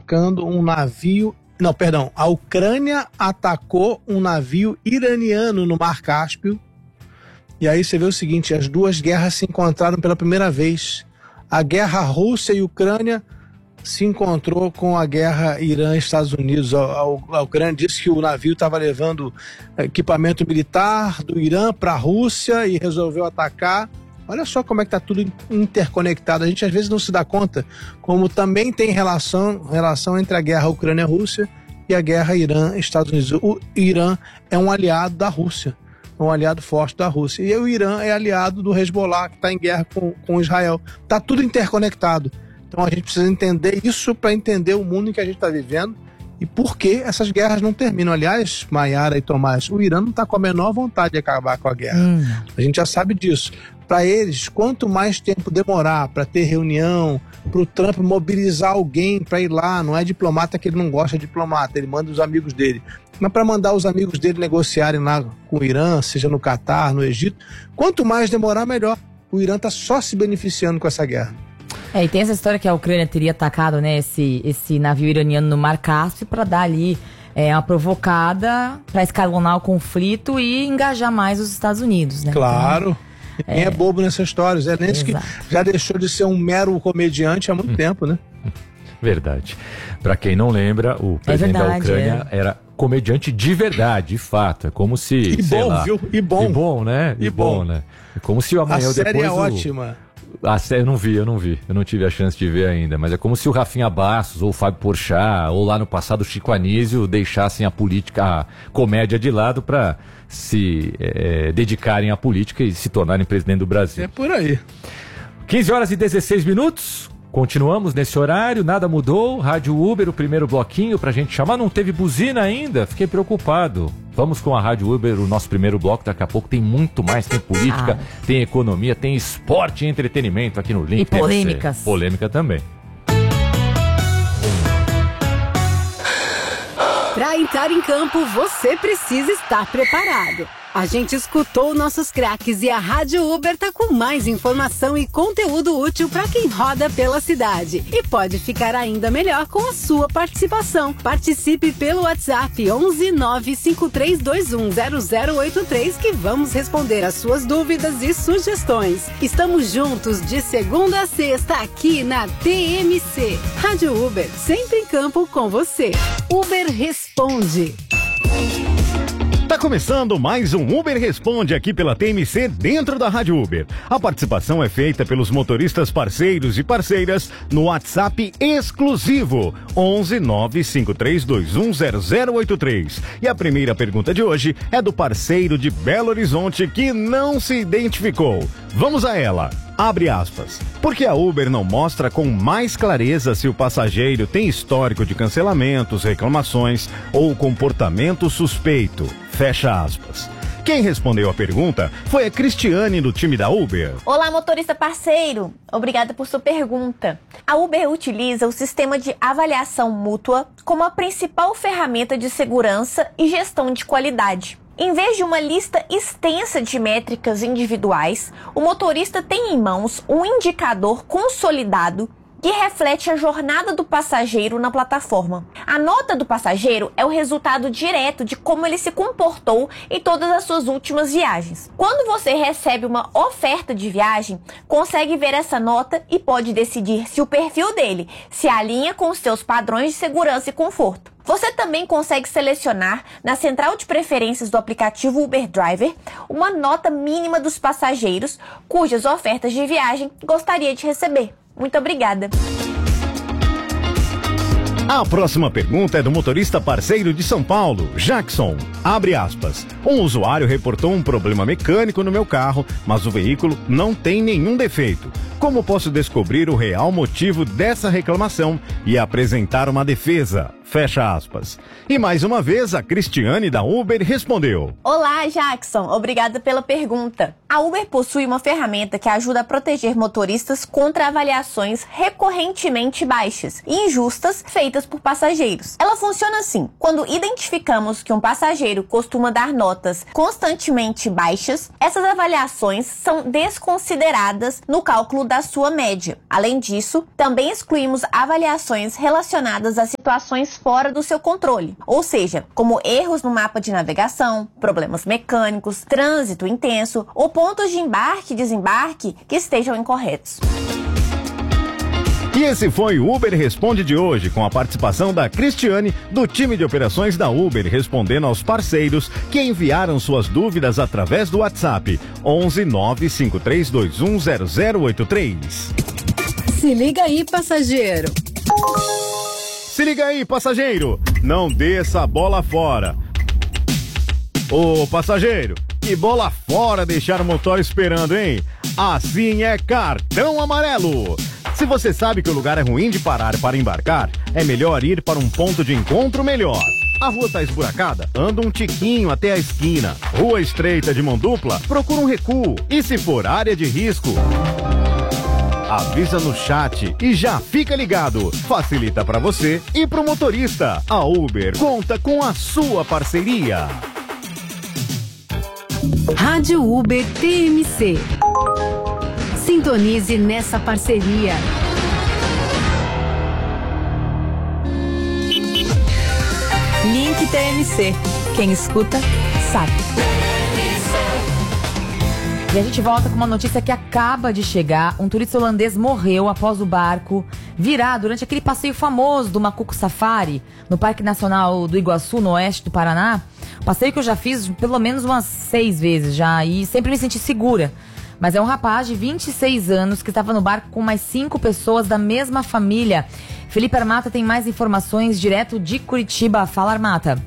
atacando um navio... Não, perdão. A Ucrânia atacou um navio iraniano no Mar Cáspio. E aí você vê o seguinte, as duas guerras se encontraram pela primeira vez. A guerra Rússia e Ucrânia se encontrou com a guerra Irã-Estados Unidos. A Ucrânia disse que o navio estava levando equipamento militar do Irã para a Rússia e resolveu atacar. Olha só como é que está tudo interconectado. A gente às vezes não se dá conta como também tem relação entre a guerra Ucrânia-Rússia e a guerra Irã-Estados Unidos. O Irã é um aliado da Rússia, um aliado forte da Rússia. E o Irã é aliado do Hezbollah, que está em guerra com Israel. Está tudo interconectado. Então a gente precisa entender isso para entender o mundo em que a gente está vivendo e por que essas guerras não terminam. Aliás, Maiara e Tomás, o Irã não está com a menor vontade de acabar com a guerra. A gente já sabe disso. Para eles, quanto mais tempo demorar para ter reunião, para o Trump mobilizar alguém para ir lá, não é diplomata que ele não gosta de diplomata, ele manda os amigos dele. Mas para mandar os amigos dele negociarem lá com o Irã, seja no Catar, no Egito, quanto mais demorar, melhor. O Irã está só se beneficiando com essa guerra. E tem essa história que a Ucrânia teria atacado, né, esse navio iraniano no Mar Cáspio para dar ali uma provocada para escalonar o conflito e engajar mais os Estados Unidos, né? Claro. Então, quem é bobo nessa história. Zelensky já deixou de ser um mero comediante há muito tempo, né? Verdade. Para quem não lembra, o presidente da Ucrânia era comediante de verdade, de fato. É como se... E bom, lá, viu? E bom. E bom, né? E bom, né? É como se amanhã ou depois... A série é ótima. A série eu não vi. Eu não tive a chance de ver ainda. Mas é como se o Rafinha Bastos, ou o Fábio Porchat, ou lá no passado o Chico Anísio deixassem a comédia de lado para se dedicarem à política e se tornarem presidente do Brasil. É por aí. 15h16. Continuamos nesse horário, nada mudou. Rádio Uber, o primeiro bloquinho pra gente chamar. Não teve buzina ainda, fiquei preocupado. Vamos com a Rádio Uber, o nosso primeiro bloco. Daqui a pouco tem muito mais, tem política, tem economia, tem esporte e entretenimento aqui no Link. E polêmicas. Polêmica também. Para entrar em campo, você precisa estar preparado. A gente escutou nossos craques e a Rádio Uber tá com mais informação e conteúdo útil para quem roda pela cidade. E pode ficar ainda melhor com a sua participação. Participe pelo WhatsApp 11 95321 0083 que vamos responder as suas dúvidas e sugestões. Estamos juntos de segunda a sexta aqui na TMC. Rádio Uber, sempre em campo com você. Uber Responde. Tá começando mais um Uber Responde aqui pela TMC dentro da Rádio Uber. A participação é feita pelos motoristas parceiros e parceiras no WhatsApp exclusivo 11 95321 0083. E a primeira pergunta de hoje é do parceiro de Belo Horizonte que não se identificou. Vamos a ela. Abre aspas. Porque a Uber não mostra com mais clareza se o passageiro tem histórico de cancelamentos, reclamações ou comportamento suspeito. Fecha aspas. Quem respondeu a pergunta foi a Cristiane do time da Uber. Olá, motorista parceiro. Obrigada por sua pergunta. A Uber utiliza o sistema de avaliação mútua como a principal ferramenta de segurança e gestão de qualidade. Em vez de uma lista extensa de métricas individuais, o motorista tem em mãos um indicador consolidado que reflete a jornada do passageiro na plataforma. A nota do passageiro é o resultado direto de como ele se comportou em todas as suas últimas viagens. Quando você recebe uma oferta de viagem, consegue ver essa nota e pode decidir se o perfil dele se alinha com os seus padrões de segurança e conforto. Você também consegue selecionar na central de preferências do aplicativo Uber Driver uma nota mínima dos passageiros cujas ofertas de viagem gostaria de receber. Muito obrigada. A próxima pergunta é do motorista parceiro de São Paulo, Jackson. Abre aspas. Um usuário reportou um problema mecânico no meu carro, mas o veículo não tem nenhum defeito. Como posso descobrir o real motivo dessa reclamação e apresentar uma defesa? Fecha aspas. E mais uma vez, a Cristiane da Uber respondeu. Olá, Jackson. Obrigada pela pergunta. A Uber possui uma ferramenta que ajuda a proteger motoristas contra avaliações recorrentemente baixas e injustas feitas por passageiros. Ela funciona assim. Quando identificamos que um passageiro parceiro costuma dar notas constantemente baixas, essas avaliações são desconsideradas no cálculo da sua média. Além disso, também excluímos avaliações relacionadas a situações fora do seu controle, ou seja, como erros no mapa de navegação, problemas mecânicos, trânsito intenso ou pontos de embarque e desembarque que estejam incorretos. E esse foi o Uber Responde de hoje, com a participação da Cristiane, do time de operações da Uber, respondendo aos parceiros que enviaram suas dúvidas através do WhatsApp 11 95321 0083. Se liga aí, passageiro. Se liga aí, passageiro. Não desça a bola fora. Ô, passageiro, que bola fora deixar o motor esperando, hein? Assim é cartão amarelo. Se você sabe que o lugar é ruim de parar para embarcar, é melhor ir para um ponto de encontro melhor. A rua tá esburacada? Anda um tiquinho até a esquina. Rua estreita de mão dupla? Procura um recuo. E se for área de risco, avisa no chat e já fica ligado. Facilita para você e pro motorista. A Uber conta com a sua parceria. Rádio Uber TMC. Sintonize nessa parceria. Link TMC. Quem escuta, sabe. E a gente volta com uma notícia que acaba de chegar. Um turista holandês morreu após o barco virar durante aquele passeio famoso do Macuco Safari, no Parque Nacional do Iguaçu, no oeste do Paraná. Passeio que eu já fiz pelo menos umas 6 vezes já e sempre me senti segura. Mas é um rapaz de 26 anos que estava no barco com mais 5 pessoas da mesma família. Felipe Armata tem mais informações direto de Curitiba. Fala, Armata.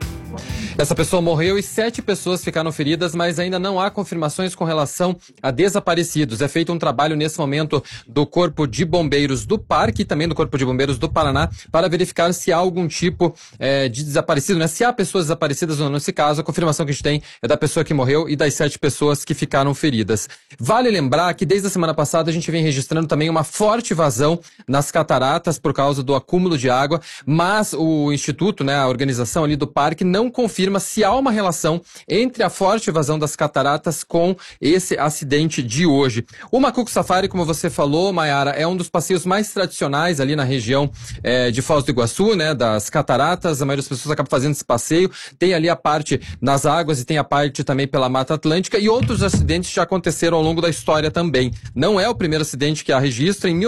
Essa pessoa morreu e 7 pessoas ficaram feridas, mas ainda não há confirmações com relação a desaparecidos. É feito um trabalho nesse momento do Corpo de Bombeiros do Parque e também do Corpo de Bombeiros do Paraná para verificar se há algum tipo de desaparecido, né? Se há pessoas desaparecidas ou não. Nesse caso, a confirmação que a gente tem é da pessoa que morreu e das 7 pessoas que ficaram feridas. Vale lembrar que desde a semana passada a gente vem registrando também uma forte vazão nas cataratas por causa do acúmulo de água, mas o Instituto, né, a organização ali do parque, não confirma se há uma relação entre a forte vazão das cataratas com esse acidente de hoje. O Macuco Safari, como você falou, Mayara, é um dos passeios mais tradicionais ali na região de Foz do Iguaçu, né, das cataratas. A maioria das pessoas acaba fazendo esse passeio. Tem ali a parte nas águas e tem a parte também pela Mata Atlântica, e outros acidentes já aconteceram ao longo da história também. Não é o primeiro acidente que há registro. Em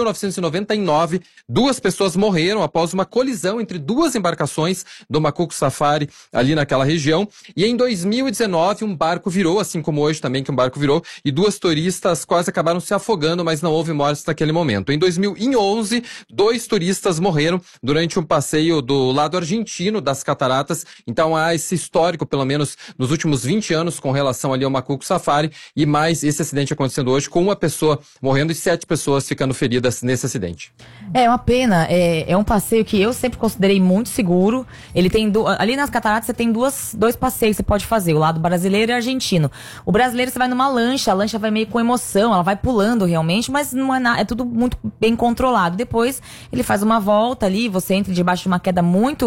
1999, 2 pessoas morreram após uma colisão entre 2 embarcações do Macuco Safari ali naquela região, e em 2019 um barco virou, assim como hoje também que um barco virou, e 2 turistas quase acabaram se afogando, mas não houve mortes naquele momento. Em 2011, 2 turistas morreram durante um passeio do lado argentino das cataratas, então há esse histórico, pelo menos nos últimos 20 anos, com relação ali ao Macuco Safari, e mais esse acidente acontecendo hoje, com 1 pessoa morrendo e 7 pessoas ficando feridas nesse acidente. É uma pena, é um passeio que eu sempre considerei muito seguro. Ele tem ali nas cataratas você tem 2 passeios que você pode fazer, o lado brasileiro e argentino. O brasileiro você vai numa lancha, a lancha vai meio com emoção, ela vai pulando realmente, mas não é é tudo muito bem controlado. Depois ele faz uma volta ali, você entra debaixo de uma queda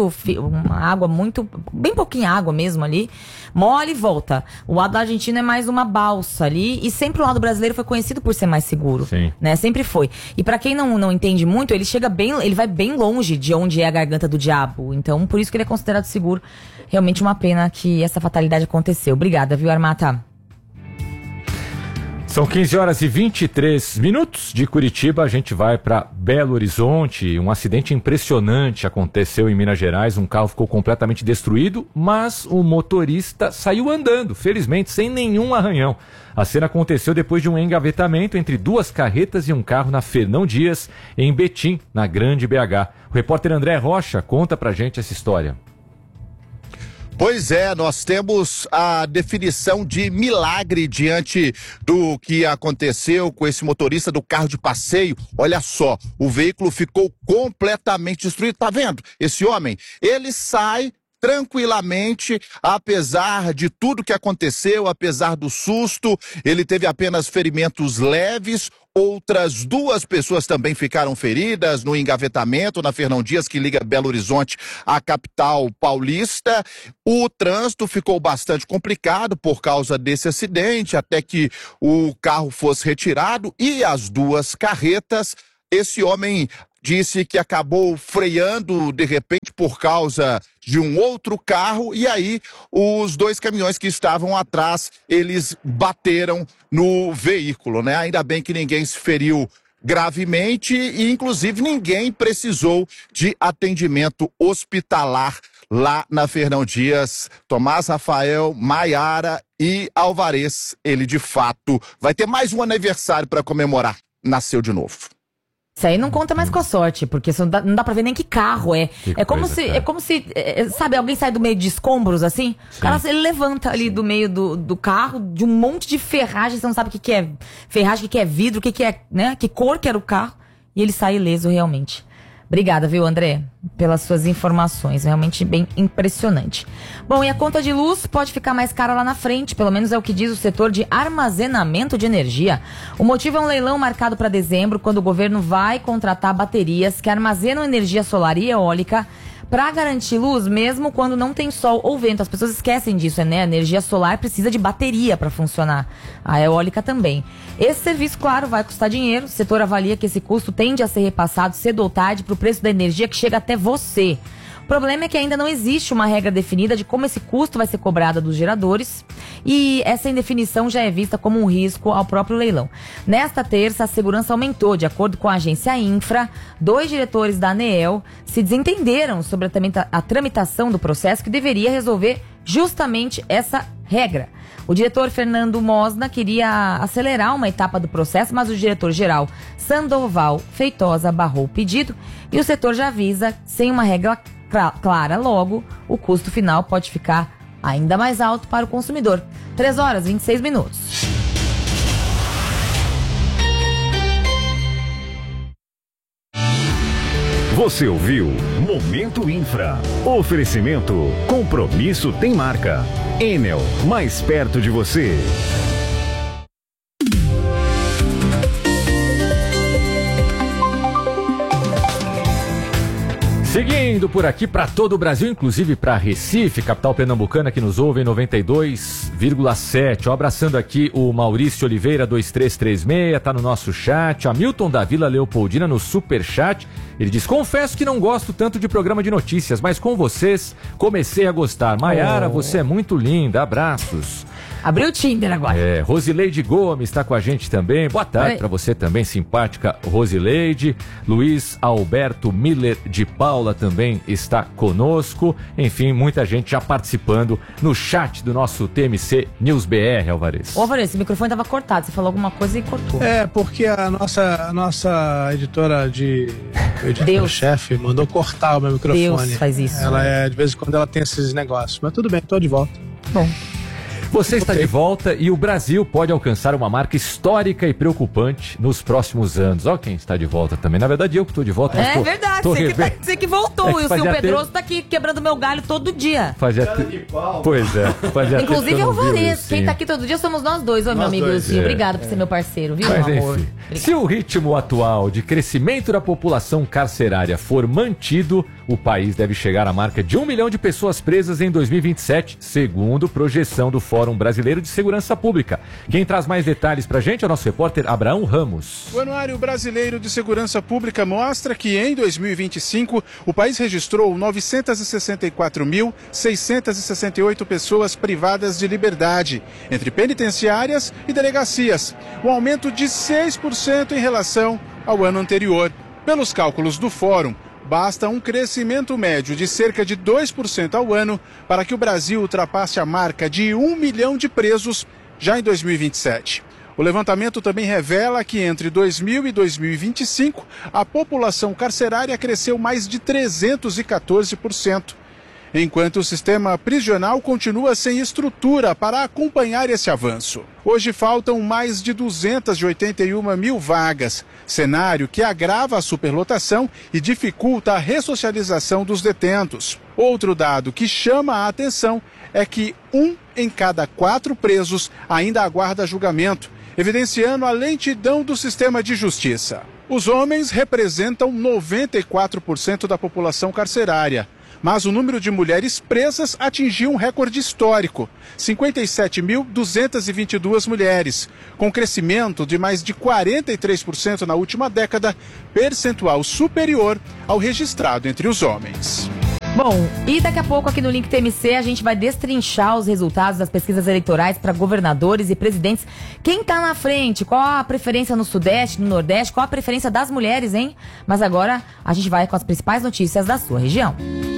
uma água muito, bem pouquinha água mesmo ali, molha e volta. O lado argentino é mais uma balsa ali, e sempre o lado brasileiro foi conhecido por ser mais seguro. Sim. Né? Sempre foi. E pra quem não entende muito, ele vai bem longe de onde é a garganta do diabo. Então, por isso que ele é considerado seguro. Realmente uma pena que essa fatalidade aconteceu. Obrigada, viu, Armata? São 15h23 de Curitiba. A gente vai para Belo Horizonte. Um acidente impressionante aconteceu em Minas Gerais. Um carro ficou completamente destruído, mas o motorista saiu andando, felizmente, sem nenhum arranhão. A cena aconteceu depois de um engavetamento entre 2 carretas e um carro na Fernão Dias, em Betim, na Grande BH. O repórter André Rocha conta pra gente essa história. Pois é, nós temos a definição de milagre diante do que aconteceu com esse motorista do carro de passeio. Olha só, o veículo ficou completamente destruído. Tá vendo? Esse homem, ele sai tranquilamente, apesar de tudo que aconteceu, apesar do susto. Ele teve apenas ferimentos leves. Outras 2 pessoas também ficaram feridas no engavetamento na Fernão Dias, que liga Belo Horizonte à capital paulista. O trânsito ficou bastante complicado por causa desse acidente, até que o carro fosse retirado e as 2 carretas. Esse homem disse que acabou freando de repente por causa de um outro carro e aí os 2 caminhões que estavam atrás, eles bateram no veículo, né? Ainda bem que ninguém se feriu gravemente e inclusive ninguém precisou de atendimento hospitalar lá na Fernão Dias. Tomás Rafael, Maiara e Alvarez, ele de fato vai ter mais um aniversário para comemorar. Nasceu de novo. Isso aí não conta mais com a sorte, porque isso não dá pra ver nem que carro é. É como se, sabe, alguém sai do meio de escombros, assim? Sim. O cara, ele levanta ali do meio do carro, de um monte de ferragem, você não sabe o que é ferragem, o que é vidro, o que é, né? Que cor que era o carro, e ele sai ileso realmente. Obrigada, viu, André, pelas suas informações, realmente bem impressionante. Bom, e a conta de luz pode ficar mais cara lá na frente, pelo menos é o que diz o setor de armazenamento de energia. O motivo é um leilão marcado para dezembro, quando o governo vai contratar baterias que armazenam energia solar e eólica para garantir luz, mesmo quando não tem sol ou vento. As pessoas esquecem disso, né? A energia solar precisa de bateria para funcionar. A eólica também. Esse serviço, claro, vai custar dinheiro. O setor avalia que esse custo tende a ser repassado cedo ou tarde para o preço da energia que chega até você. O problema é que ainda não existe uma regra definida de como esse custo vai ser cobrado dos geradores e essa indefinição já é vista como um risco ao próprio leilão. Nesta terça, a segurança aumentou. De acordo com a agência Infra, 2 diretores da ANEEL se desentenderam sobre a tramitação do processo que deveria resolver justamente essa regra. O diretor Fernando Mosna queria acelerar uma etapa do processo, mas o diretor-geral Sandoval Feitosa barrou o pedido e o setor já avisa, sem uma regra clara, logo, o custo final pode ficar ainda mais alto para o consumidor. 3h26. Você ouviu Momento Infra. Oferecimento. Compromisso tem marca. Enel, mais perto de você. Seguindo por aqui para todo o Brasil, inclusive para Recife, capital pernambucana, que nos ouve em 92,7. Abraçando aqui o Maurício Oliveira 2336, tá no nosso chat. A Milton da Vila Leopoldina no superchat. Ele diz: confesso que não gosto tanto de programa de notícias, mas com vocês comecei a gostar. Maiara, você é muito linda. Abraços. Abriu o Tinder agora. Rosileide Gomes está com a gente também. Boa tarde para você também, simpática Rosileide. Luiz Alberto Miller de Paula também está conosco. Enfim, muita gente já participando no chat do nosso TMC News BR, Alvarez. Ô, Alvarez, esse microfone estava cortado. Você falou alguma coisa e cortou. É, porque a nossa editora chefe mandou cortar o meu microfone. Deus faz isso. Ela de vez em quando ela tem esses negócios. Mas tudo bem, tô de volta. Bom. Você está de volta e o Brasil pode alcançar uma marca histórica e preocupante nos próximos anos. Ó, quem está de volta também. Na verdade, eu que estou de volta. É verdade, você que voltou. E o Silvio Pedroso está aqui quebrando meu galho todo dia. Pois é. Inclusive, Alvarez. Quem está aqui todo dia somos nós dois. Ô, meu amigo Silvio. Obrigado por ser meu parceiro, viu, mas, meu amor? Enfim, se o ritmo atual de crescimento da população carcerária for mantido, o país deve chegar à marca de 1 milhão de pessoas presas em 2027, segundo projeção do Fórum Brasileiro de Segurança Pública. Quem traz mais detalhes pra gente é o nosso repórter Abraão Ramos. O Anuário Brasileiro de Segurança Pública mostra que em 2025 o país registrou 964.668 pessoas privadas de liberdade, entre penitenciárias e delegacias, um aumento de 6% em relação ao ano anterior. Pelos cálculos do Fórum, basta um crescimento médio de cerca de 2% ao ano para que o Brasil ultrapasse a marca de 1 milhão de presos já em 2027. O levantamento também revela que entre 2000 e 2025, a população carcerária cresceu mais de 314%, enquanto o sistema prisional continua sem estrutura para acompanhar esse avanço. Hoje faltam mais de 281 mil vagas, cenário que agrava a superlotação e dificulta a ressocialização dos detentos. Outro dado que chama a atenção é que 1 em cada 4 presos ainda aguarda julgamento, evidenciando a lentidão do sistema de justiça. Os homens representam 94% da população carcerária, mas o número de mulheres presas atingiu um recorde histórico, 57.222 mulheres, com crescimento de mais de 43% na última década, percentual superior ao registrado entre os homens. Bom, e daqui a pouco aqui no Link TMC a gente vai destrinchar os resultados das pesquisas eleitorais para governadores e presidentes. Quem tá na frente? Qual a preferência no Sudeste, no Nordeste? Qual a preferência das mulheres, hein? Mas agora a gente vai com as principais notícias da sua região.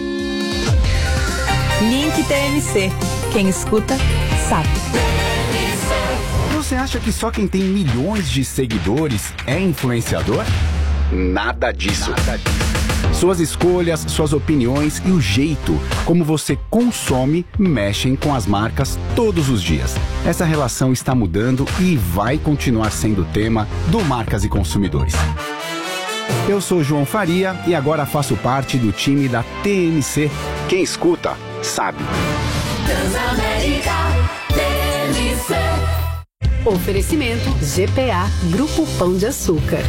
Link TMC. Quem escuta, sabe. Você acha que só quem tem milhões de seguidores é influenciador? Nada disso. Suas escolhas, suas opiniões e o jeito como você consome mexem com as marcas todos os dias. Essa relação está mudando e vai continuar sendo tema do Marcas e Consumidores. Eu sou João Faria e agora faço parte do time da TMC. Quem escuta, sabe. Transamérica TMC. Oferecimento GPA Grupo Pão de Açúcar.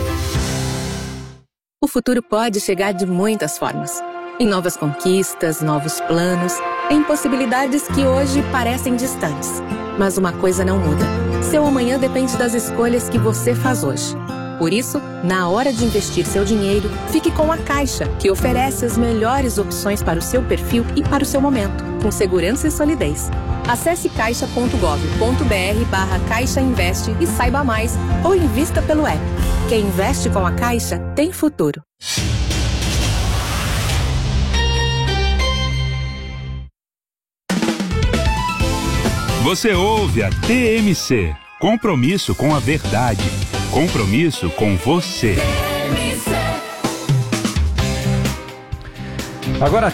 O futuro pode chegar de muitas formas. Em novas conquistas, novos planos, em possibilidades que hoje parecem distantes. Mas uma coisa não muda. Seu amanhã depende das escolhas que você faz hoje. Por isso, na hora de investir seu dinheiro, fique com a Caixa, que oferece as melhores opções para o seu perfil e para o seu momento, com segurança e solidez. Acesse caixa.gov.br/Caixa Investe e saiba mais, ou invista pelo app. Quem investe com a Caixa tem futuro. Você ouve a TMC. Compromisso com a verdade. Compromisso com você. Agora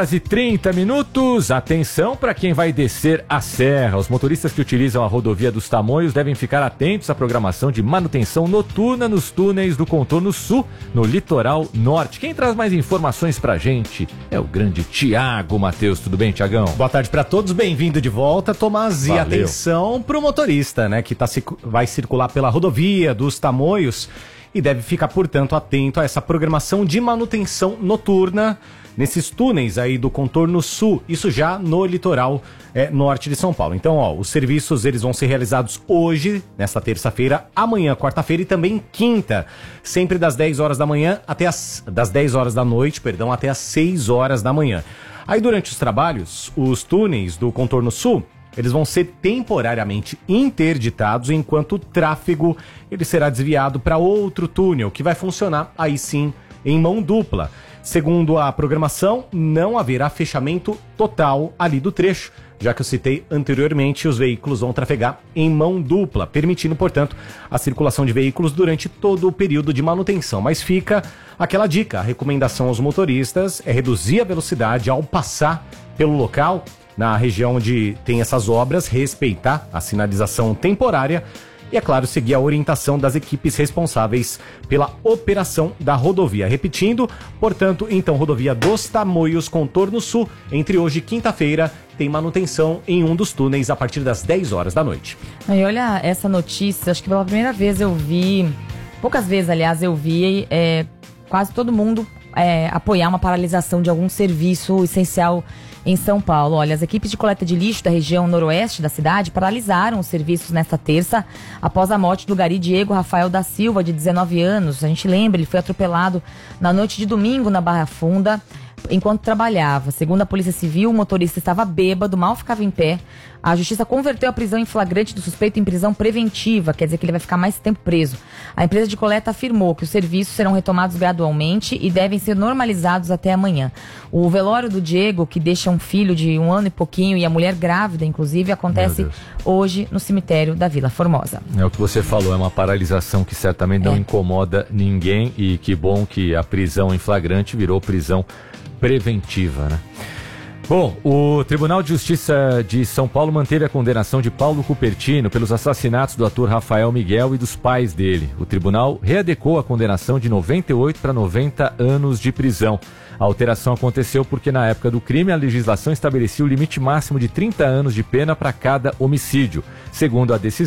15h30. Atenção para quem vai descer a serra. Os motoristas que utilizam a rodovia dos Tamoios devem ficar atentos à programação de manutenção noturna nos túneis do Contorno Sul, no litoral norte. Quem traz mais informações pra gente é o grande Tiago Matheus. Tudo bem, Tiagão? Boa tarde para todos, bem-vindo de volta, Tomás. E Valeu. atenção pro motorista, né, que vai circular pela rodovia dos Tamoios e deve ficar, portanto, atento a essa programação de manutenção noturna nesses túneis aí do Contorno Sul, isso já no litoral norte de São Paulo. Então, os serviços eles vão ser realizados hoje, nesta terça-feira, amanhã, quarta-feira e também quinta, sempre das 10 horas da manhã das 10 horas da noite, até as 6 horas da manhã. Aí, durante os trabalhos, os túneis do Contorno Sul, eles vão ser temporariamente interditados, enquanto o tráfego ele será desviado para outro túnel, que vai funcionar aí sim em mão dupla. Segundo a programação, não haverá fechamento total ali do trecho, já que eu citei anteriormente, os veículos vão trafegar em mão dupla, permitindo, portanto, a circulação de veículos durante todo o período de manutenção. Mas fica aquela dica, a recomendação aos motoristas é reduzir a velocidade ao passar pelo local, na região onde tem essas obras, respeitar a sinalização temporária e, é claro, seguir a orientação das equipes responsáveis pela operação da rodovia. Repetindo, portanto, então, rodovia dos Tamoios, Contorno Sul, entre hoje e quinta-feira, tem manutenção em um dos túneis a partir das 10 horas da noite. E olha essa notícia, acho que pela primeira vez eu vi, poucas vezes, aliás, eu vi quase todo mundo apoiar uma paralisação de algum serviço essencial em São Paulo. Olha, as equipes de coleta de lixo da região noroeste da cidade paralisaram os serviços nesta terça após a morte do gari Diego Rafael da Silva, de 19 anos. A gente lembra, ele foi atropelado na noite de domingo na Barra Funda, enquanto trabalhava. Segundo a Polícia Civil, o motorista estava bêbado, mal ficava em pé. A Justiça converteu a prisão em flagrante do suspeito em prisão preventiva, quer dizer que ele vai ficar mais tempo preso. A empresa de coleta afirmou que os serviços serão retomados gradualmente e devem ser normalizados até amanhã. O velório do Diego, que deixa um filho de 1 ano e pouquinho e a mulher grávida, inclusive, acontece hoje no cemitério da Vila Formosa. É o que você falou, é uma paralisação que certamente não incomoda ninguém, e que bom que a prisão em flagrante virou prisão preventiva, né? Bom, o Tribunal de Justiça de São Paulo manteve a condenação de Paulo Cupertino pelos assassinatos do ator Rafael Miguel e dos pais dele. O tribunal readecou a condenação de 98 para 90 anos de prisão. A alteração aconteceu porque, na época do crime, a legislação estabelecia o limite máximo de 30 anos de pena para cada homicídio. Segundo a decisão,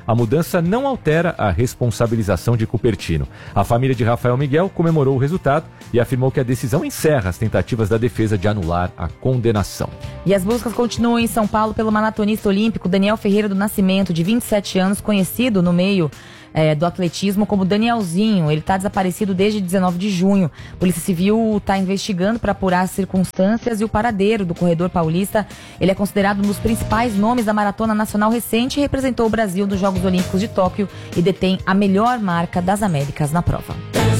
a mudança não altera a responsabilização de Cupertino. A família de Rafael Miguel comemorou o resultado e afirmou que a decisão encerra as tentativas da defesa de anular a condenação. E as buscas continuam em São Paulo pelo maratonista olímpico Daniel Ferreira do Nascimento, de 27 anos, conhecido no meio do atletismo como Danielzinho. Ele está desaparecido desde 19 de junho. A Polícia Civil está investigando para apurar as circunstâncias e o paradeiro do corredor paulista. Ele é considerado um dos principais nomes da maratona nacional recente e representou o Brasil nos Jogos Olímpicos de Tóquio e detém a melhor marca das Américas na prova.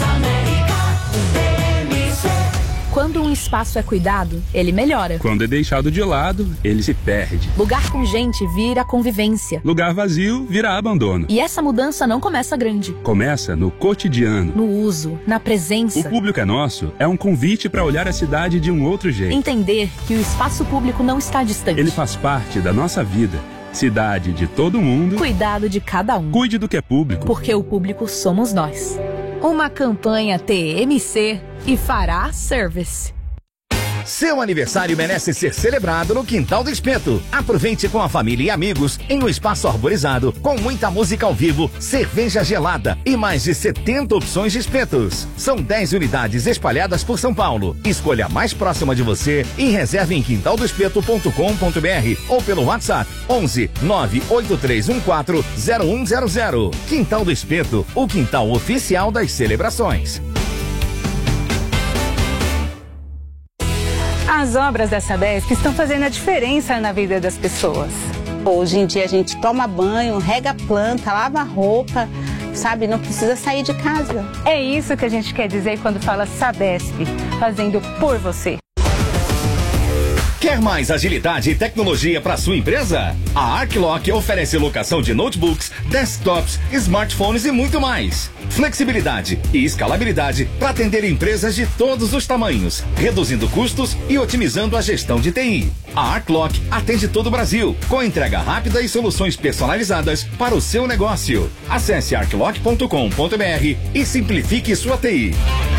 Quando um espaço é cuidado, ele melhora. Quando é deixado de lado, ele se perde. Lugar com gente vira convivência. Lugar vazio vira abandono. E essa mudança não começa grande. Começa no cotidiano. No uso, na presença. O Público é Nosso é um convite para olhar a cidade de um outro jeito. Entender que o espaço público não está distante. Ele faz parte da nossa vida. Cidade de todo mundo. Cuidado de cada um. Cuide do que é público. Porque o público somos nós. Uma campanha TMC e Fará Service. Seu aniversário merece ser celebrado no Quintal do Espeto. Aproveite com a família e amigos em um espaço arborizado, com muita música ao vivo, cerveja gelada e mais de 70 opções de espetos. São 10 unidades espalhadas por São Paulo. Escolha a mais próxima de você e reserve em quintaldoespeto.com.br ou pelo WhatsApp 11 98314 0100. Quintal do Espeto, o quintal oficial das celebrações. As obras da Sabesp estão fazendo a diferença na vida das pessoas. Hoje em dia a gente toma banho, rega a planta, lava a roupa, sabe? Não precisa sair de casa. É isso que a gente quer dizer quando fala Sabesp, fazendo por você. Quer mais agilidade e tecnologia para sua empresa? A Arclock oferece locação de notebooks, desktops, smartphones e muito mais. Flexibilidade e escalabilidade para atender empresas de todos os tamanhos, reduzindo custos e otimizando a gestão de TI. A Arclock atende todo o Brasil, com entrega rápida e soluções personalizadas para o seu negócio. Acesse arclock.com.br e simplifique sua TI.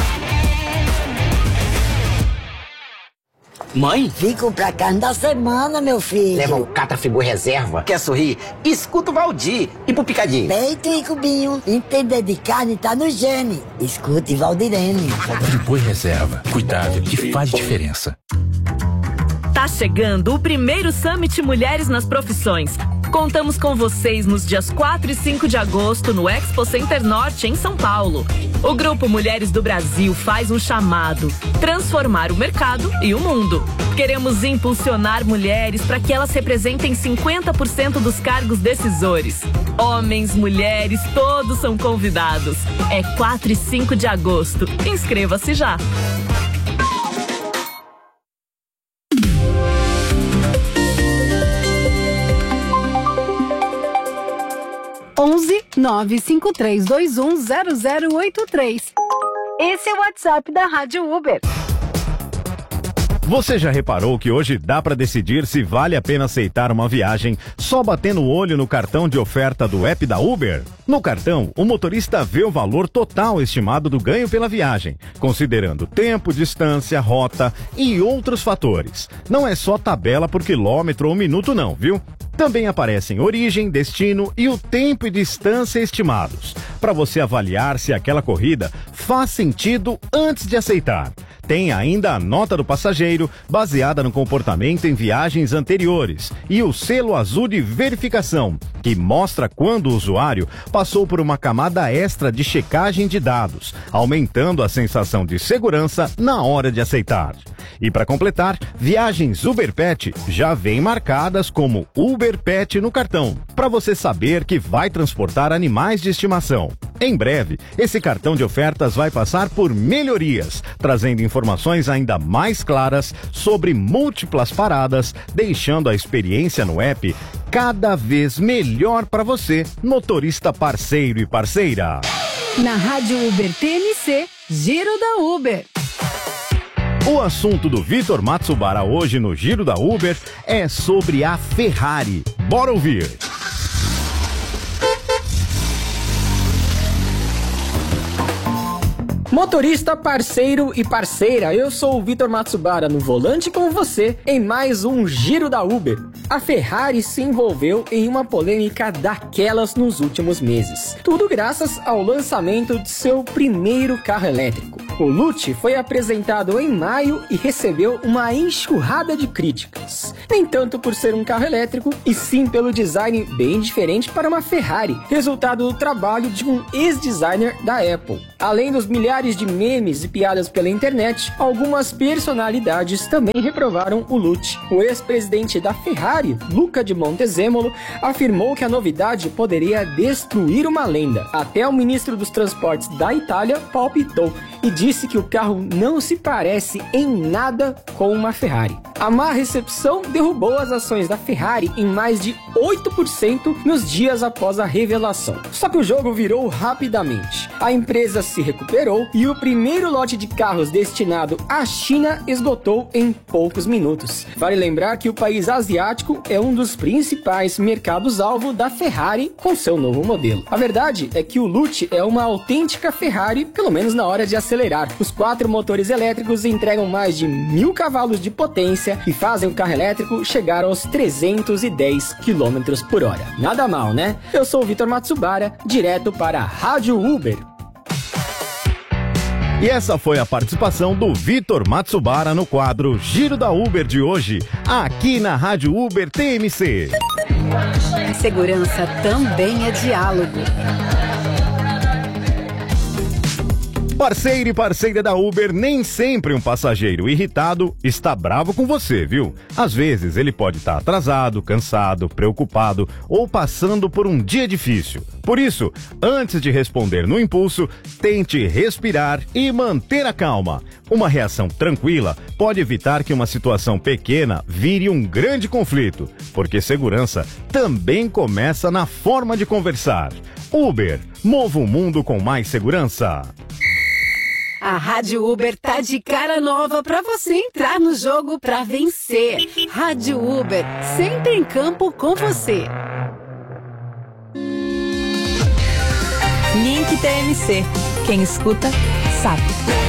Mãe? Vim comprar carne da semana, meu filho. Leva o Catafigu Reserva. Quer sorrir? Escuta o Valdir. E pro picadinho? Peito e cubinho. Entender de carne tá no gene. Escute Valdirene. Friboi Reserva. Cuidado que faz diferença. Tá chegando o primeiro Summit Mulheres nas Profissões. Contamos com vocês nos dias 4 e 5 de agosto no Expo Center Norte, em São Paulo. O Grupo Mulheres do Brasil faz um chamado: transformar o mercado e o mundo. Queremos impulsionar mulheres para que elas representem 50% dos cargos decisores. Homens, mulheres, todos são convidados. É 4 e 5 de agosto. Inscreva-se já. 11 95321 0083. Esse é o WhatsApp da Rádio Uber. Você já reparou que hoje dá para decidir se vale a pena aceitar uma viagem só batendo o olho no cartão de oferta do app da Uber? No cartão, o motorista vê o valor total estimado do ganho pela viagem, considerando tempo, distância, rota e outros fatores. Não é só tabela por quilômetro ou minuto não, viu? Também aparecem origem, destino e o tempo e distância estimados, para você avaliar se aquela corrida faz sentido antes de aceitar. Tem ainda a nota do passageiro, baseada no comportamento em viagens anteriores, e o selo azul de verificação, que mostra quando o usuário passou por uma camada extra de checagem de dados, aumentando a sensação de segurança na hora de aceitar. E para completar, viagens Uber Pet já vêm marcadas como Uber Pet no cartão, para você saber que vai transportar animais de estimação. Em breve, esse cartão de ofertas vai passar por melhorias, trazendo informações ainda mais claras sobre múltiplas paradas, deixando a experiência no app cada vez melhor para você, motorista parceiro e parceira. Na Rádio Uber TMC, Giro da Uber. O assunto do Vitor Matsubara hoje no Giro da Uber é sobre a Ferrari. Bora ouvir! Motorista, parceiro e parceira, eu sou o Vitor Matsubara no volante com você em mais um Giro da Uber. A Ferrari se envolveu em uma polêmica daquelas nos últimos meses. Tudo graças ao lançamento de seu primeiro carro elétrico. O Lucci foi apresentado em maio e recebeu uma enxurrada de críticas. Nem tanto por ser um carro elétrico, e sim pelo design bem diferente para uma Ferrari, resultado do trabalho de um ex-designer da Apple. Além dos milhares de memes e piadas pela internet, algumas personalidades também reprovaram o Lucci. O ex-presidente da Ferrari, Luca de Montezemolo, afirmou que a novidade poderia destruir uma lenda. Até o ministro dos Transportes da Itália palpitou e disse que o carro não se parece em nada com uma Ferrari. A má recepção derrubou as ações da Ferrari em mais de 8% nos dias após a revelação. Só que o jogo virou rapidamente. A empresa se recuperou e o primeiro lote de carros destinado à China esgotou em poucos minutos. Vale lembrar que o país asiático é um dos principais mercados-alvo da Ferrari com seu novo modelo. A verdade é que o Lucci é uma autêntica Ferrari, pelo menos na hora de acelerar. Os 4 motores elétricos entregam mais de 1000 cavalos de potência e fazem o carro elétrico chegar aos 310 km por hora. Nada mal, né? Eu sou o Vitor Matsubara, direto para a Rádio Uber. E essa foi a participação do Vitor Matsubara no quadro Giro da Uber de hoje, aqui na Rádio Uber TMC. Segurança também é diálogo. Parceiro e parceira da Uber, nem sempre um passageiro irritado está bravo com você, viu? Às vezes ele pode estar atrasado, cansado, preocupado ou passando por um dia difícil. Por isso, antes de responder no impulso, tente respirar e manter a calma. Uma reação tranquila pode evitar que uma situação pequena vire um grande conflito, porque segurança também começa na forma de conversar. Uber, mova o mundo com mais segurança. A Rádio Uber tá de cara nova pra você entrar no jogo pra vencer. Rádio Uber, sempre em campo com você. Link TMC. Quem escuta, sabe.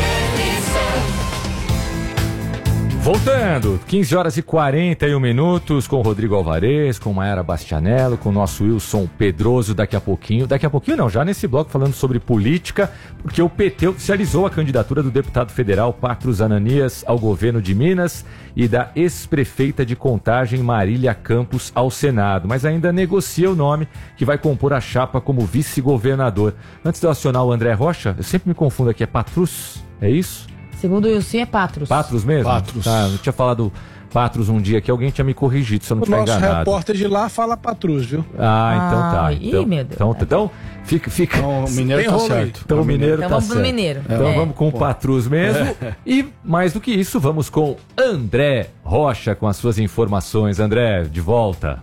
Voltando, 15 horas e 41 minutos com o Rodrigo Alvarez, com Mayara Bastianello, com o nosso Wilson Pedroso daqui a pouquinho não, já nesse bloco falando sobre política, porque o PT oficializou a candidatura do deputado federal Patros Ananias ao governo de Minas e da ex-prefeita de Contagem Marília Campos ao Senado, mas ainda negocia o nome que vai compor a chapa como vice-governador. Antes de eu acionar o André Rocha, eu sempre me confundo aqui, é Patrus, é isso? Segundo o Wilson, é Patros. Patros mesmo? Patros. Tá, eu tinha falado Patros um dia que alguém tinha me corrigido, se eu não tiver enganado. O nosso repórter de lá fala Patrus, viu? Ah, então tá. Ih, meu Deus. Então fica... Então, o mineiro tá certo. Então o mineiro tá vamos certo. pro mineiro. Então vamos com o Patrus mesmo. E mais do que isso, vamos com André Rocha com as suas informações. André, de volta.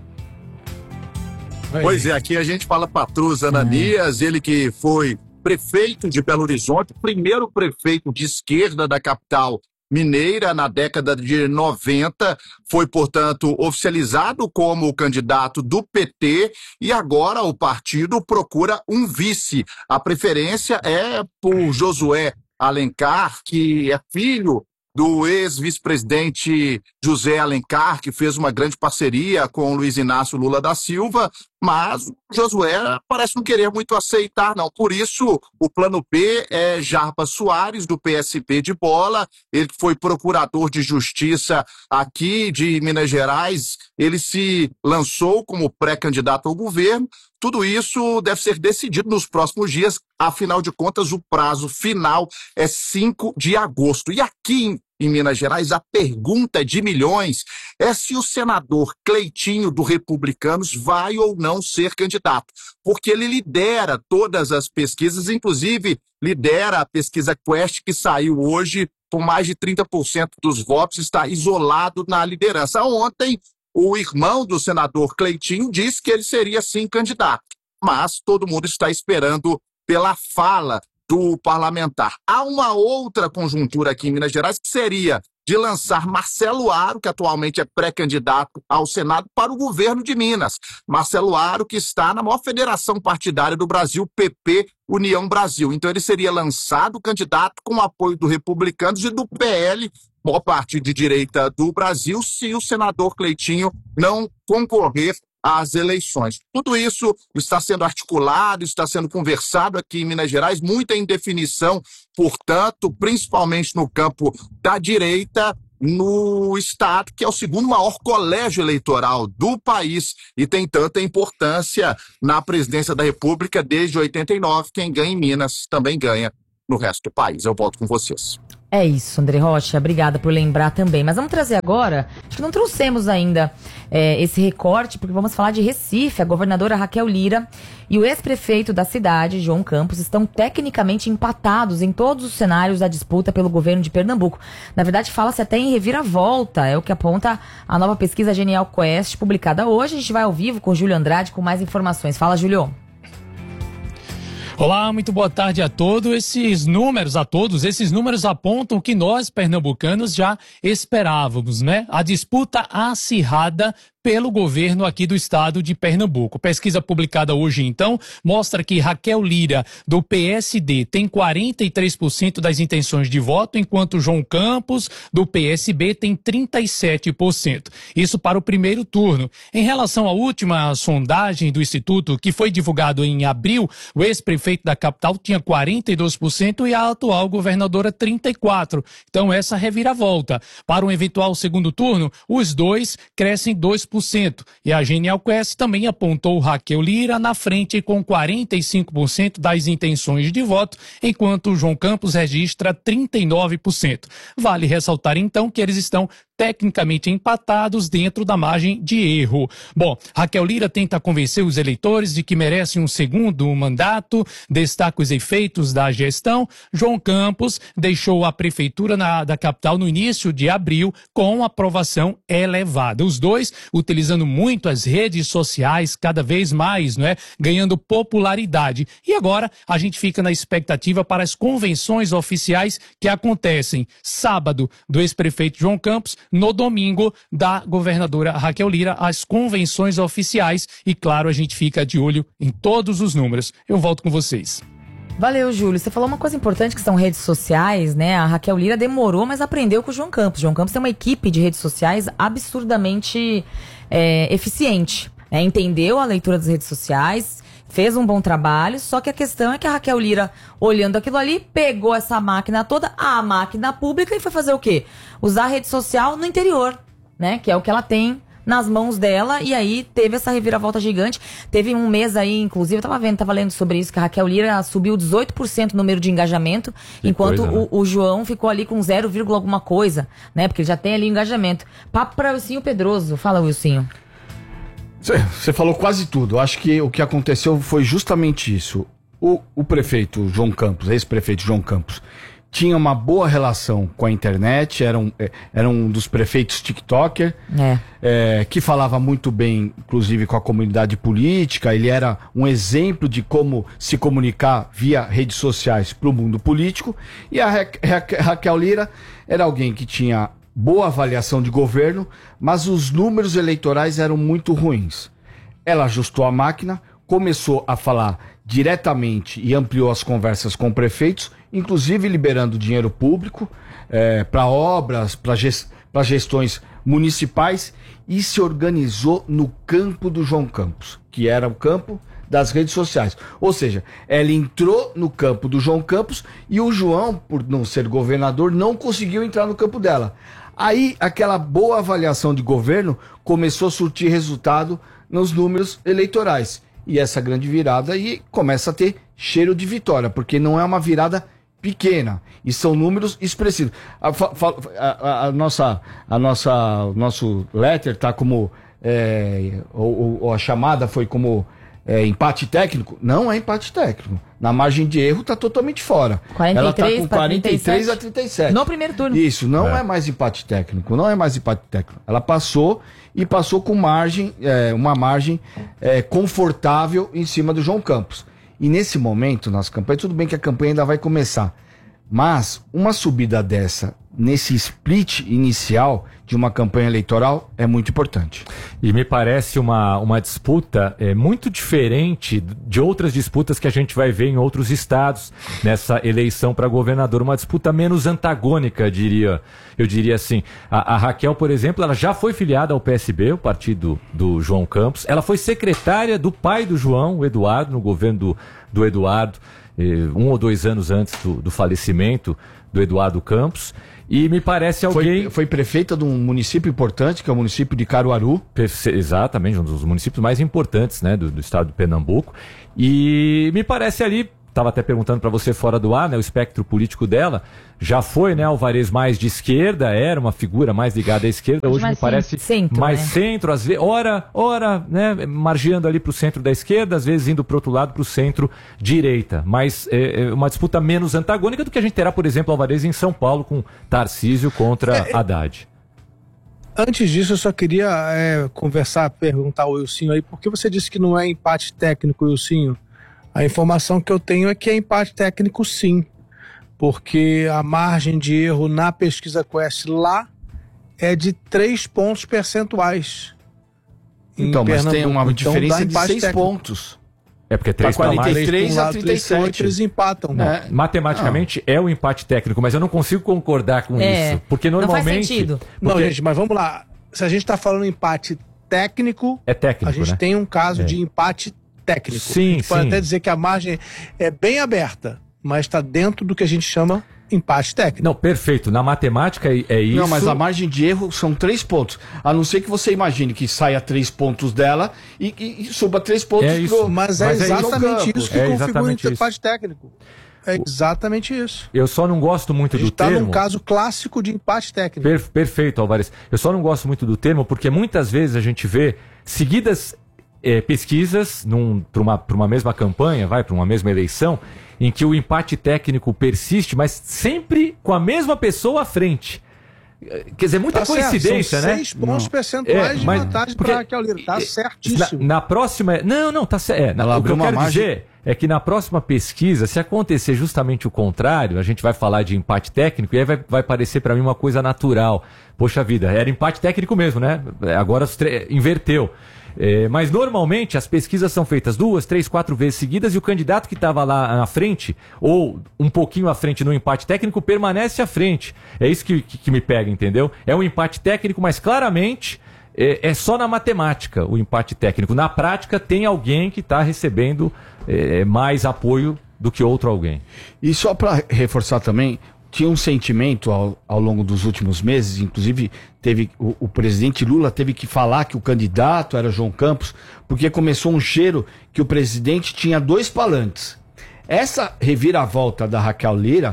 Pois é, aqui a gente fala Patros Ananias, ele que foi prefeito de Belo Horizonte, primeiro prefeito de esquerda da capital mineira na década de 90, foi, portanto, oficializado como candidato do PT e agora o partido procura um vice. A preferência é por Josué Alencar, que é filho do ex-vice-presidente José Alencar, que fez uma grande parceria com Luiz Inácio Lula da Silva, mas o Josué parece não querer muito aceitar, não. Por isso, o plano B é Jarbas Soares, do PSB de Bola, ele foi procurador de justiça aqui de Minas Gerais, ele se lançou como pré-candidato ao governo. Tudo isso deve ser decidido nos próximos dias, afinal de contas, o prazo final é 5 de agosto. E aqui em Minas Gerais, a pergunta de milhões é se o senador Cleitinho, do Republicanos, vai ou não ser candidato, porque ele lidera todas as pesquisas, inclusive lidera a pesquisa Quest, que saiu hoje com mais de 30% dos votos, está isolado na liderança. Ontem, o irmão do senador Cleitinho disse que ele seria sim candidato, mas todo mundo está esperando pela fala do parlamentar. Há uma outra conjuntura aqui em Minas Gerais que seria de lançar Marcelo Aro, que atualmente é pré-candidato ao Senado, para o governo de Minas. Marcelo Aro, que está na maior federação partidária do Brasil, PP, União Brasil. Então ele seria lançado candidato com o apoio do Republicanos e do PL, maior partido de direita do Brasil, se o senador Cleitinho não concorrer às eleições. Tudo isso está sendo articulado, está sendo conversado aqui em Minas Gerais, muita indefinição, portanto, principalmente no campo da direita, no estado, que é o segundo maior colégio eleitoral do país e tem tanta importância na presidência da República desde 89. Quem ganha em Minas também ganha no resto do país. Eu volto com vocês. É isso, André Rocha, obrigada por lembrar também. Mas vamos trazer agora, acho que não trouxemos ainda esse recorte, porque vamos falar de Recife. A governadora Raquel Lira e o ex-prefeito da cidade, João Campos, estão tecnicamente empatados em todos os cenários da disputa pelo governo de Pernambuco. Na verdade, fala-se até em reviravolta, é o que aponta a nova pesquisa Genial Quest, publicada hoje. A gente vai ao vivo com o Júlio Andrade com mais informações. Fala, Júlio. Olá, muito boa tarde a todos. Esses números apontam o que nós, pernambucanos, já esperávamos, né? A disputa acirrada pelo governo aqui do estado de Pernambuco. Pesquisa publicada hoje, então, mostra que Raquel Lira, do PSD, tem 43% das intenções de voto, enquanto João Campos, do PSB, tem 37%. Isso para o primeiro turno. Em relação à última sondagem do Instituto, que foi divulgado em abril, o ex-prefeito da capital tinha 42% e a atual governadora 34%. Então, essa reviravolta. Para um eventual segundo turno, os dois crescem 2%. E a Genial Quest também apontou Raquel Lira na frente com 45% das intenções de voto, enquanto João Campos registra 39%. Vale ressaltar então que eles estão tecnicamente empatados dentro da margem de erro. Bom, Raquel Lira tenta convencer os eleitores de que merecem um segundo mandato, destaca os efeitos da gestão. João Campos deixou a prefeitura da capital no início de abril com aprovação elevada. Os dois utilizando muito as redes sociais, cada vez mais, não é? Ganhando popularidade. E agora a gente fica na expectativa para as convenções oficiais que acontecem sábado do ex-prefeito João Campos, no domingo da governadora Raquel Lira, as convenções oficiais. E claro, a gente fica de olho em todos os números. Eu volto com vocês. Valeu, Júlio. Você falou uma coisa importante que são redes sociais, né? A Raquel Lira demorou, mas aprendeu com o João Campos. João Campos tem uma equipe de redes sociais absurdamente eficiente. Entendeu a leitura das redes sociais, fez um bom trabalho, só que a questão é que a Raquel Lira, olhando aquilo ali, pegou essa máquina toda, a máquina pública, e foi fazer o quê? Usar a rede social no interior, né? Que é o que ela tem nas mãos dela, e aí teve essa reviravolta gigante. Teve um mês aí, inclusive, eu tava lendo sobre isso, que a Raquel Lira subiu 18% o número de engajamento, enquanto coisa, né? o João ficou ali com 0, alguma coisa, né? Porque ele já tem ali o engajamento. Papo para Wilsinho Pedroso. Fala, Wilsinho. Você falou quase tudo. Acho que o que aconteceu foi justamente isso. O prefeito João Campos, ex-prefeito João Campos, tinha uma boa relação com a internet, era um dos prefeitos TikToker, que falava muito bem, inclusive, com a comunidade política. Ele era um exemplo de como se comunicar via redes sociais para o mundo político. E a Raquel Lira era alguém que tinha boa avaliação de governo, mas os números eleitorais eram muito ruins. Ela ajustou a máquina, começou a falar diretamente e ampliou as conversas com prefeitos, inclusive liberando dinheiro público para obras, para gestões municipais, e se organizou no campo do João Campos, que era o campo das redes sociais. Ou seja, ela entrou no campo do João Campos e o João, por não ser governador, não conseguiu entrar no campo dela. Aí, aquela boa avaliação de governo começou a surtir resultado nos números eleitorais. E essa grande virada aí começa a ter cheiro de vitória, porque não é uma virada pequena, e são números expressivos. O nosso letter tá como, ou a chamada foi como empate técnico. Não é empate técnico. Na margem de erro tá totalmente fora. 43 ela tá com 43 37. a 37. No primeiro turno. Isso, não é mais empate técnico. Não é mais empate técnico. Ela passou, e passou com margem, uma margem confortável em cima do João Campos. E nesse momento, nas campanhas, tudo bem que a campanha ainda vai começar, mas uma subida dessa nesse split inicial de uma campanha eleitoral é muito importante. E me parece uma disputa muito diferente de outras disputas que a gente vai ver em outros estados nessa eleição para governador, uma disputa menos antagônica, eu diria assim. A Raquel, por exemplo, ela já foi filiada ao PSB, o partido do João Campos, ela foi secretária do pai do João, o Eduardo, no governo do Eduardo, 1 ou 2 anos antes do falecimento do Eduardo Campos. E me parece alguém... Foi prefeita de um município importante, que é o município de Caruaru. Exatamente, um dos municípios mais importantes, né, do estado de Pernambuco. E me parece ali, estava até perguntando para você fora do ar, né, o espectro político dela, já foi, né, Alvarez, mais de esquerda, era uma figura mais ligada à esquerda, hoje me parece mais centro, às vezes, ora, né, margeando ali para o centro da esquerda, às vezes indo para o outro lado, para o centro-direita, mas é uma disputa menos antagônica do que a gente terá, por exemplo, Alvarez em São Paulo, com Tarcísio contra Haddad. Antes disso, eu só queria perguntar ao Wilsinho aí, por que você disse que não é empate técnico, Wilsinho? A informação que eu tenho é que é empate técnico, sim, porque a margem de erro na pesquisa Quest lá é de 3 pontos percentuais. Então, mas tem uma diferença de 6 pontos. É porque 3 para 43 a 37. Eles empatam. Matematicamente é o empate técnico, mas eu não consigo concordar com isso. Porque normalmente... Não faz sentido. Não, gente, mas vamos lá. Se a gente está falando empate técnico, a gente tem um caso de empate técnico. Sim, a gente pode até dizer que a margem é bem aberta, mas está dentro do que a gente chama empate técnico. Não, perfeito. Na matemática é isso. Não, mas a margem de erro são 3 pontos. A não ser que você imagine que saia 3 pontos dela e suba 3 pontos Mas é exatamente isso que configura o empate técnico. É exatamente isso. Eu só não gosto muito do termo. Está num caso clássico de empate técnico. Perfeito, Alvarez. Eu só não gosto muito do termo porque muitas vezes a gente vê seguidas pesquisas para uma mesma campanha, para uma mesma eleição, em que o empate técnico persiste, mas sempre com a mesma pessoa à frente. Quer dizer, muita coincidência, são né? 6 pontos percentuais de vantagem para a Raquel Lira. Está certíssimo. Na próxima... Não, tá certo. O que eu quero dizer é que na próxima pesquisa, se acontecer justamente o contrário, a gente vai falar de empate técnico e aí vai parecer para mim uma coisa natural. Poxa vida, era empate técnico mesmo, né? Agora inverteu. Mas normalmente as pesquisas são feitas 2, 3, 4 vezes seguidas e o candidato que estava lá na frente, ou um pouquinho à frente no empate técnico, permanece à frente. É isso que me pega, entendeu? É um empate técnico, mas claramente é só na matemática o empate técnico. Na prática tem alguém que está recebendo mais apoio do que outro alguém. E só para reforçar também, tinha um sentimento ao longo dos últimos meses, inclusive o presidente Lula teve que falar que o candidato era João Campos, porque começou um cheiro que o presidente tinha 2 palantes. Essa reviravolta da Raquel Lira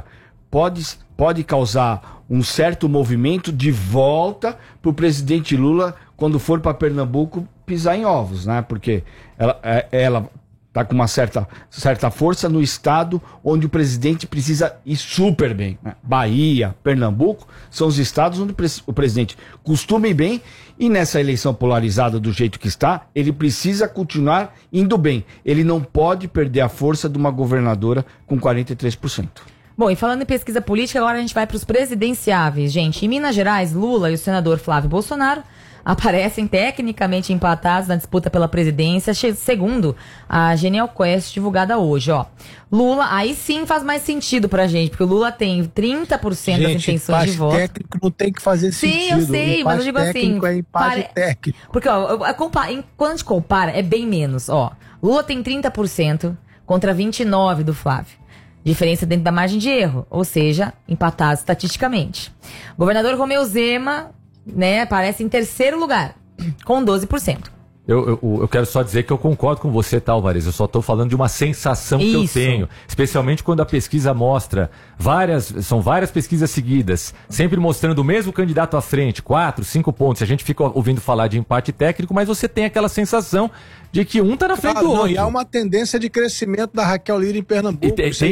pode causar um certo movimento de volta para o presidente Lula quando for para Pernambuco pisar em ovos, né? Porque ela está com uma certa força no estado onde o presidente precisa ir super bem, né? Bahia, Pernambuco, são os estados onde o presidente costuma ir bem e nessa eleição polarizada do jeito que está, ele precisa continuar indo bem. Ele não pode perder a força de uma governadora com 43%. Bom, e falando em pesquisa política, agora a gente vai para os presidenciáveis, gente. Em Minas Gerais, Lula e o senador Flávio Bolsonaro aparecem tecnicamente empatados na disputa pela presidência, segundo a Genial Quest divulgada hoje, ó. Lula, aí sim faz mais sentido pra gente, porque o Lula tem 30% das intenções de voto. Empate técnico não tem que fazer sentido. Sim, eu sei, mas eu digo assim... É empate técnico. Porque, ó, quando a gente compara, é bem menos, ó. Lula tem 30% contra 29% do Flávio. Diferença dentro da margem de erro, ou seja, empatados estatisticamente. Governador Romeu Zema, né, aparece em terceiro lugar, com 12%. Eu quero só dizer que eu concordo com você, tá, Alvarez? Eu só estou falando de uma sensação que eu tenho. Especialmente quando a pesquisa mostra são várias pesquisas seguidas, sempre mostrando o mesmo candidato à frente, 4, 5 pontos. A gente fica ouvindo falar de empate técnico, mas você tem aquela sensação de que um está na frente do outro. E há uma tendência de crescimento da Raquel Lira em Pernambuco.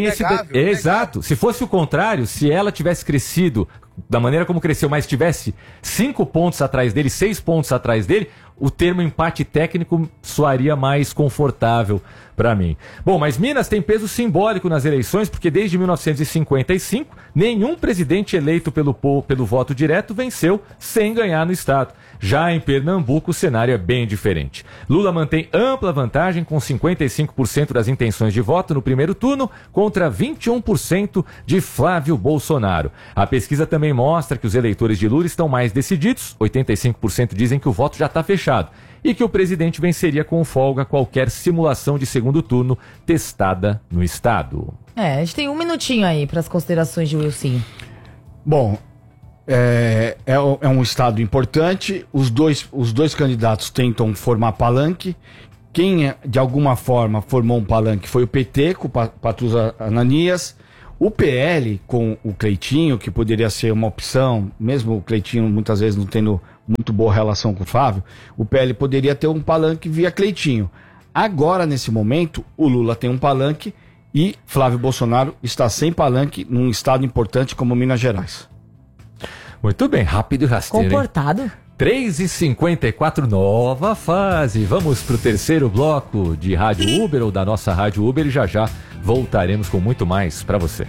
Exato. Se fosse o contrário, se ela tivesse crescido da maneira como cresceu, mas tivesse 5 pontos atrás dele, 6 pontos atrás dele, o termo empate técnico soaria mais confortável para mim. Bom, mas Minas tem peso simbólico nas eleições, porque desde 1955, nenhum presidente eleito pelo voto direto venceu sem ganhar no estado. Já em Pernambuco, o cenário é bem diferente. Lula mantém ampla vantagem com 55% das intenções de voto no primeiro turno contra 21% de Flávio Bolsonaro. A pesquisa também mostra que os eleitores de Lula estão mais decididos, 85% dizem que o voto já está fechado, e que o presidente venceria com folga qualquer simulação de segundo turno testada no estado. A gente tem um minutinho aí para as considerações de Wilson. Bom, é um estado importante, os dois candidatos tentam formar palanque. Quem de alguma forma formou um palanque foi o PT, com o Patrus Ananias. O PL com o Cleitinho, que poderia ser uma opção, mesmo o Cleitinho muitas vezes não tendo muito boa relação com o Flávio, o PL poderia ter um palanque via Cleitinho. Agora, nesse momento, o Lula tem um palanque e Flávio Bolsonaro está sem palanque num estado importante como Minas Gerais. Muito bem, rápido e rasteiro. Comportado. 3h54, nova fase. Vamos para o terceiro bloco de Rádio Uber, ou da nossa Rádio Uber, e já voltaremos com muito mais para você.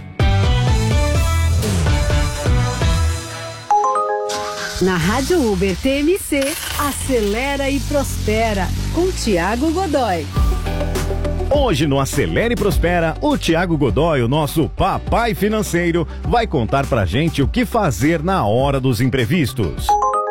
Na Rádio Uber TMC, acelera e prospera, com Thiago Godoy. Hoje no Acelera e Prospera, o Thiago Godoy, o nosso papai financeiro, vai contar pra gente o que fazer na hora dos imprevistos.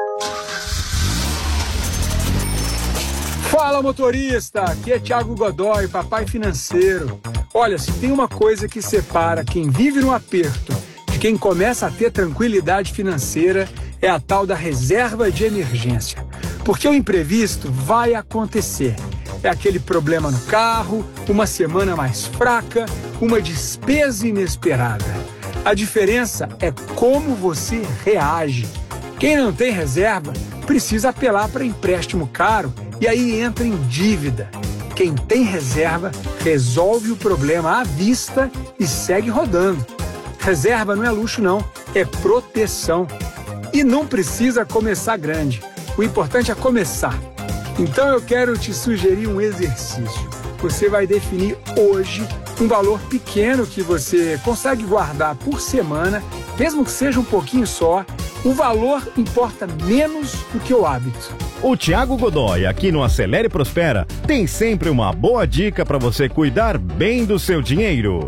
Fala, motorista, aqui é Thiago Godoy, papai financeiro. Olha, se tem uma coisa que separa quem vive no aperto de quem começa a ter tranquilidade financeira, é a tal da reserva de emergência. Porque o imprevisto vai acontecer. É aquele problema no carro, uma semana mais fraca, uma despesa inesperada. A diferença é como você reage. Quem não tem reserva precisa apelar para empréstimo caro e aí entra em dívida. Quem tem reserva resolve o problema à vista e segue rodando. Reserva não é luxo não, é proteção. E não precisa começar grande. O importante é começar. Então eu quero te sugerir um exercício. Você vai definir hoje um valor pequeno que você consegue guardar por semana, mesmo que seja um pouquinho só. O valor importa menos do que o hábito. O Thiago Godoy, aqui no Acelera e Prospera, tem sempre uma boa dica para você cuidar bem do seu dinheiro.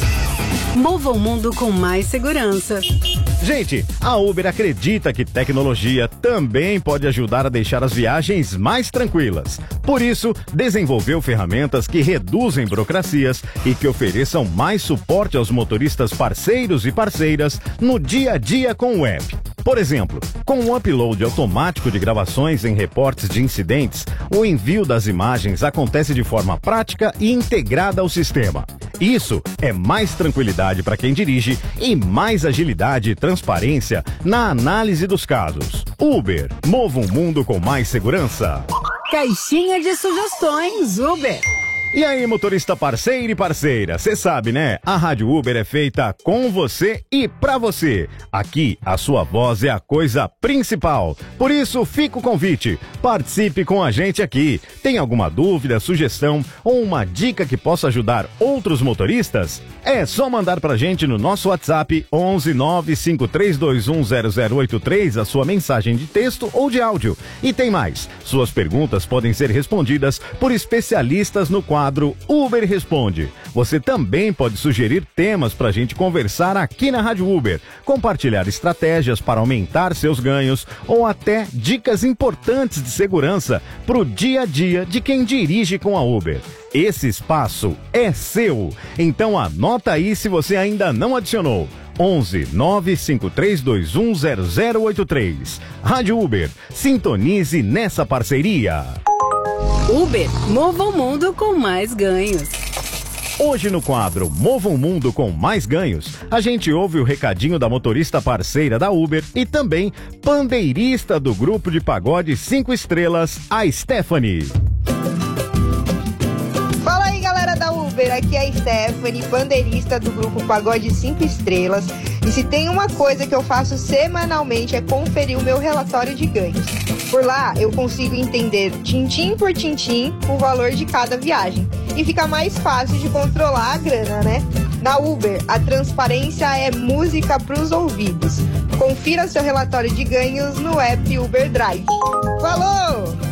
Mova o mundo com mais segurança. Gente, a Uber acredita que tecnologia também pode ajudar a deixar as viagens mais tranquilas. Por isso, desenvolveu ferramentas que reduzem burocracias e que ofereçam mais suporte aos motoristas parceiros e parceiras no dia a dia com o app. Por exemplo, com o upload automático de gravações em reportes de incidentes, o envio das imagens acontece de forma prática e integrada ao sistema. Isso é mais tranquilidade para quem dirige e mais agilidade e transparência na análise dos casos. Uber, mova um mundo com mais segurança. Caixinha de sugestões Uber. E aí, motorista parceiro e parceira, você sabe, né? A Rádio Uber é feita com você e pra você. Aqui, a sua voz é a coisa principal. Por isso, fica o convite. Participe com a gente aqui. Tem alguma dúvida, sugestão ou uma dica que possa ajudar outros motoristas? É só mandar pra gente no nosso WhatsApp 11 95321 0083 a sua mensagem de texto ou de áudio. E tem mais. Suas perguntas podem ser respondidas por especialistas no quadro Uber Responde. Você também pode sugerir temas pra gente conversar aqui na Rádio Uber, compartilhar estratégias para aumentar seus ganhos ou até dicas importantes de segurança pro dia a dia de quem dirige com a Uber. Esse espaço é seu. Então anota aí se você ainda não adicionou. 11 95321 0083. Rádio Uber, sintonize nessa parceria. Uber, mova o mundo com mais ganhos. Hoje no quadro Mova um Mundo com Mais Ganhos, a gente ouve o recadinho da motorista parceira da Uber e também pandeirista do grupo de pagode 5 estrelas, a Stephanie. Fala aí, galera da Uber, aqui é a Stephanie, pandeirista do grupo Pagode 5 Estrelas. E se tem uma coisa que eu faço semanalmente é conferir o meu relatório de ganhos. Por lá, eu consigo entender tintim por tintim o valor de cada viagem. E fica mais fácil de controlar a grana, né? Na Uber, a transparência é música pros ouvidos. Confira seu relatório de ganhos no app Uber Drive. Falou!